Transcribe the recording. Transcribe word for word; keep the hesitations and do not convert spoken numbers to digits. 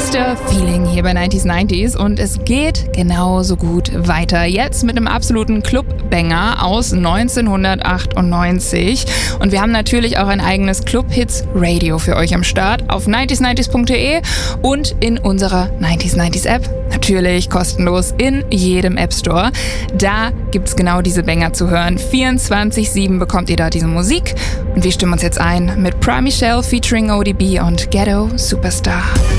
Mister Feeling hier bei neunzig neunzig und es geht genauso gut weiter. Jetzt mit einem absoluten Club-Banger aus neunzehnhundertachtundneunzig. Und wir haben natürlich auch ein eigenes Club-Hits-Radio für euch am Start auf neunzig neunzig punkt de und in unserer neunzig neunzig App. Natürlich kostenlos in jedem App Store. Da gibt's genau diese Banger zu hören. vierundzwanzig sieben bekommt ihr da diese Musik. Und wir stimmen uns jetzt ein mit Prime Michelle featuring O D B und Ghetto Superstar.